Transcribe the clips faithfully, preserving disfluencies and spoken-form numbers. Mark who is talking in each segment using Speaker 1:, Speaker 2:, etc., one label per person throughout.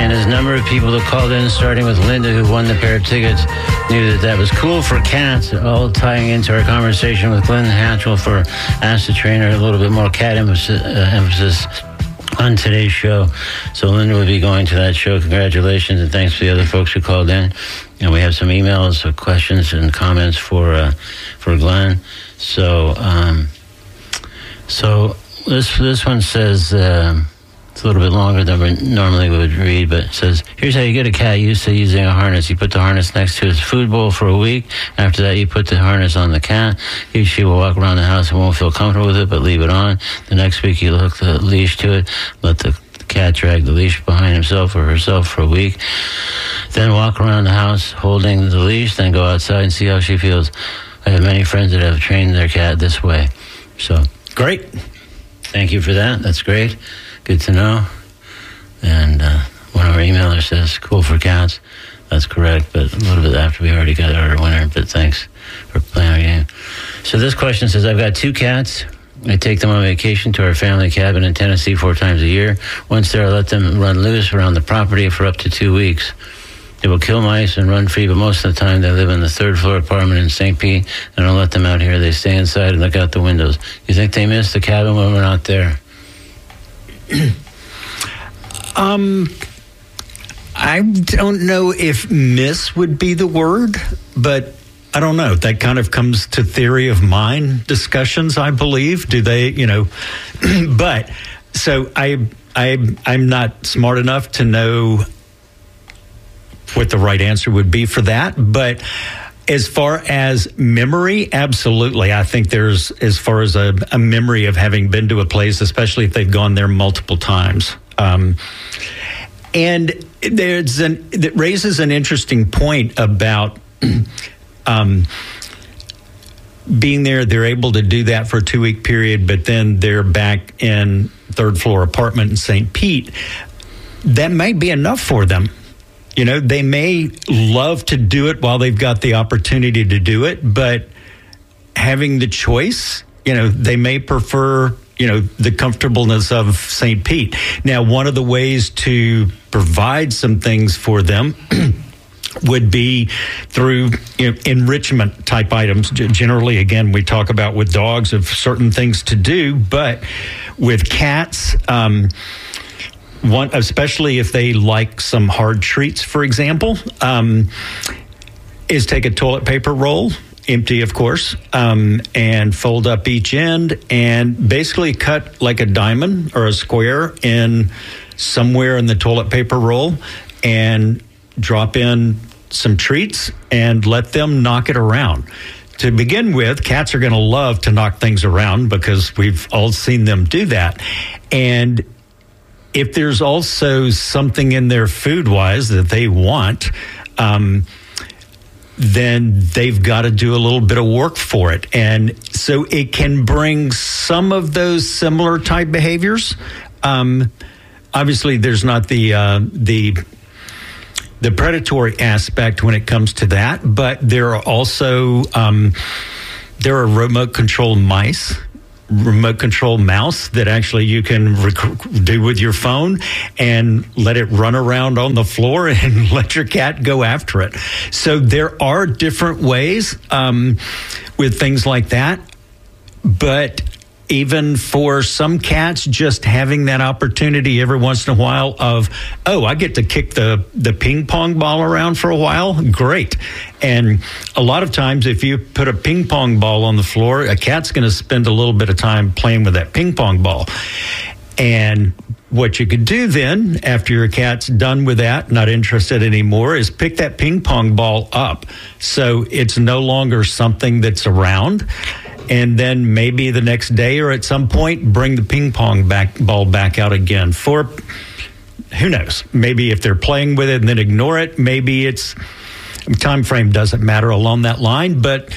Speaker 1: And as a number of people that called in, starting with Linda, who won the pair of tickets, knew that that was cool for cats, all tying into our conversation with Glenn Hatchell for Ask the Trainer, a little bit more cat emphasis, uh, emphasis on today's show. So Linda will be going to that show. Congratulations, and thanks to the other folks who called in. And we have some emails of questions and comments for uh, for Glenn. So um, so this this one says, uh, it's a little bit longer than we normally would read, but it says, here's how you get a cat used to using a harness. You put the harness next to his food bowl for a week. After that, you put the harness on the cat. He, she will walk around the house and won't feel comfortable with it, but leave it on. The next week, you hook the leash to it, let the cat drag the leash behind himself or herself for a week. Then walk around the house holding the leash, then go outside and see how she feels. I have many friends that have trained their cat this way. So,
Speaker 2: great.
Speaker 1: Thank you for that. That's great. Good to know. And uh, one of our emailers says, cool for cats. That's correct, but a little bit after we already got our winner, but thanks for playing our game. So this question says, I've got two cats. I take them on vacation to our family cabin in Tennessee four times a year. Once there, I let them run loose around the property for up to two weeks. They will kill mice and run free, but most of the time they live in the third floor apartment in Saint Pete, and I don't let them out here. They stay inside and look out the windows. You think they miss the cabin when we're not there?
Speaker 2: um, I don't know if miss would be the word, but I don't know. That kind of comes to theory of mind discussions, I believe. Do they, you know, but so I, I, I'm not smart enough to know what the right answer would be for that. But as far as memory, absolutely. I think there's, as far as a, a memory of having been to a place, especially if they've gone there multiple times. Um, and there's an, that raises an interesting point about um, being there. They're able to do that for a two-week period, but then they're back in third floor apartment in Saint Pete. That may be enough for them. You know, they may love to do it while they've got the opportunity to do it, but having the choice, you know, they may prefer, you know, the comfortableness of Saint Pete. Now, one of the ways to provide some things for them would be through, you know, enrichment type items. Generally, again, we talk about with dogs of certain things to do, but with cats, um, one, especially if they like some hard treats, for example, um, is take a toilet paper roll, empty, of course, um, and fold up each end and basically cut like a diamond or a square in somewhere in the toilet paper roll and drop in some treats and let them knock it around. To begin with, cats are going to love to knock things around because we've all seen them do that. And if there's also something in their food-wise that they want, um, then they've got to do a little bit of work for it. And so it can bring some of those similar type behaviors. Um, obviously, there's not the uh, the the predatory aspect when it comes to that, but there are also um, there are remote control mice. Remote control mouse that actually you can rec- do with your phone and let it run around on the floor and let your cat go after it. So there are different ways um, with things like that. But even for some cats, just having that opportunity every once in a while of, oh, I get to kick the, the ping pong ball around for a while, great. And a lot of times if you put a ping pong ball on the floor, a cat's going to spend a little bit of time playing with that ping pong ball. And what you could do then, after your cat's done with that, not interested anymore, is pick that ping pong ball up. So it's no longer something that's around. And then maybe the next day or at some point, bring the ping pong back ball back out again for, who knows, maybe if they're playing with it and then ignore it, maybe it's, time frame doesn't matter along that line, but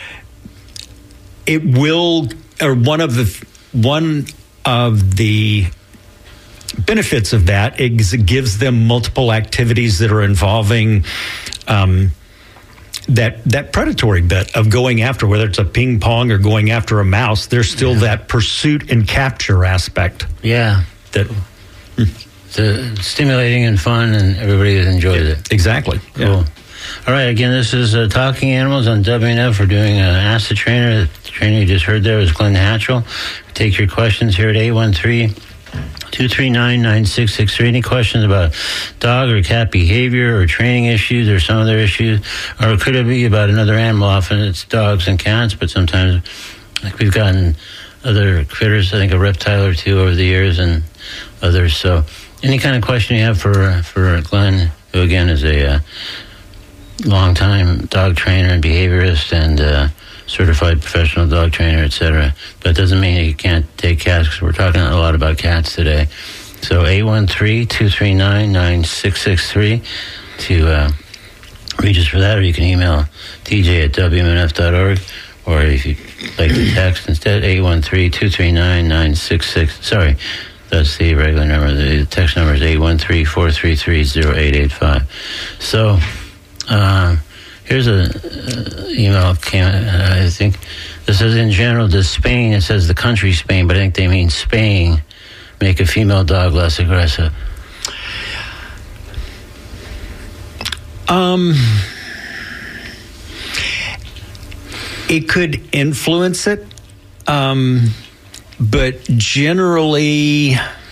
Speaker 2: it will, or one of the, one of the benefits of that is it gives them multiple activities that are involving, um, that that predatory bit of going after, whether it's a ping pong or going after a mouse, there's still yeah. that pursuit and capture aspect.
Speaker 1: Yeah.
Speaker 2: That
Speaker 1: the stimulating and fun, and everybody enjoys it.
Speaker 2: Exactly.
Speaker 1: Cool.
Speaker 2: Yeah.
Speaker 1: All right, again, this is uh, Talking Animals on W N F. We're doing uh, Ask the Trainer. The trainer you just heard there was Glenn Hatchell. Take your questions here at eight one three, two three nine, nine six six three. Any questions about dog or cat behavior or training issues or some other issues? Or could it be about another animal? Often it's dogs and cats, but sometimes like we've gotten other critters, I think a reptile or two over the years and others. So any kind of question you have for, for Glenn, who again is a... Uh, long-time dog trainer and behaviorist and uh, certified professional dog trainer, et cetera. But it doesn't mean you can't take cats, because we're talking a lot about cats today. So eight one three, two three nine, nine six six three to uh, reach us for that, or you can email T J at W M N F dot org, or if you'd like to text instead, eight one three, two three nine, nine six six. Sorry, that's the regular number. The text number is eight one three, four three three, zero eight eight five. So... Uh, here's a uh, email came. Uh, I think this says in general, does Spain? It says the country Spain, but I think they mean Spain. Make a female dog less aggressive.
Speaker 2: Um, it could influence it, um, but generally.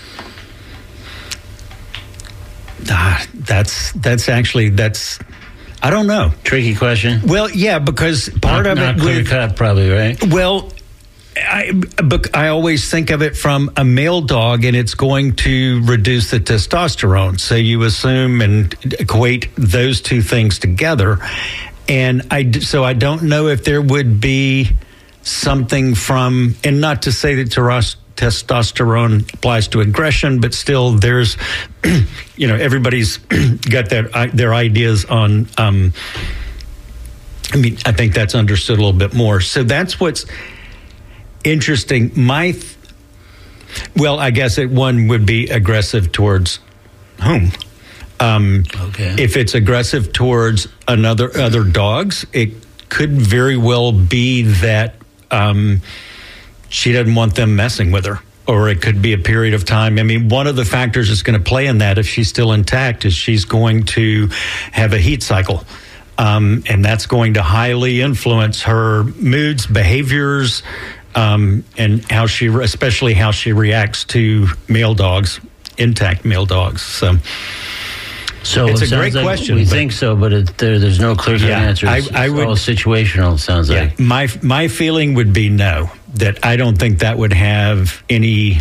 Speaker 2: Ah, that's that's actually that's. I don't know.
Speaker 1: Tricky question.
Speaker 2: Well, yeah, because part
Speaker 1: not,
Speaker 2: of
Speaker 1: not
Speaker 2: it
Speaker 1: clear
Speaker 2: with,
Speaker 1: cut, probably, right?
Speaker 2: Well, I but I always think of it from a male dog, and it's going to reduce the testosterone. So you assume and equate those two things together, and I so I don't know if there would be something from, and not to say that testosterone. Testosterone applies to aggression, but still there's, you know, everybody's got their, their ideas on, um, I mean, I think that's understood a little bit more. So that's what's interesting. My, th- well, I guess it one would be aggressive towards whom? Um,
Speaker 1: okay.
Speaker 2: If it's aggressive towards another, other dogs, it could very well be that, um, she doesn't want them messing with her, or it could be a period of time. I mean, one of the factors that's going to play in that, if she's still intact, is she's going to have a heat cycle. Um, and that's going to highly influence her moods, behaviors, um, and how she, especially how she reacts to male dogs, intact male dogs. So,
Speaker 1: So
Speaker 2: it's
Speaker 1: it
Speaker 2: a great
Speaker 1: like
Speaker 2: question.
Speaker 1: We think so, but it, there, there's no clear-cut
Speaker 2: yeah,
Speaker 1: answer.
Speaker 2: I,
Speaker 1: It's,
Speaker 2: I
Speaker 1: it's
Speaker 2: would,
Speaker 1: all situational, it sounds
Speaker 2: yeah,
Speaker 1: like.
Speaker 2: My my feeling would be no, that I don't think that would have any,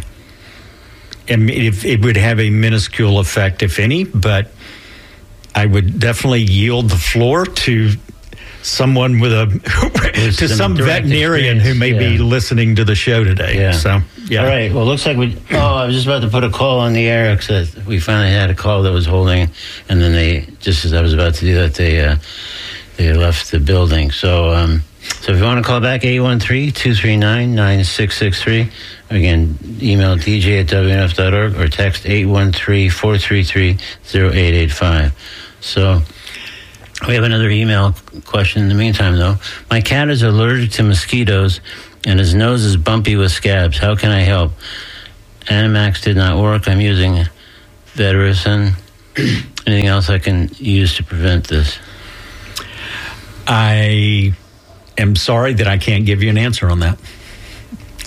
Speaker 2: I mean, if it would have a minuscule effect, if any, but I would definitely yield the floor to someone with a,
Speaker 1: With
Speaker 2: to
Speaker 1: some
Speaker 2: some
Speaker 1: direct
Speaker 2: veterinarian who may
Speaker 1: experience,
Speaker 2: be
Speaker 1: yeah.
Speaker 2: listening to the show today.
Speaker 1: Yeah.
Speaker 2: So, yeah.
Speaker 1: All right. Well, it looks like we. Oh, I was just about to put a call on the air because we finally had a call that was holding, and then they just as I was about to do that, they uh, they left the building. So, um, so if you want to call back, eight one three, two three nine, nine six six three. Again, email D J at W N F dot org or text eight one three, four three three, zero eight eight five. So. We have another email question in the meantime, though. My cat is allergic to mosquitoes, and his nose is bumpy with scabs. How can I help? Animax did not work. I'm using Vetericyn. Anything else I can use to prevent this?
Speaker 2: I am sorry that I can't give you an answer on that.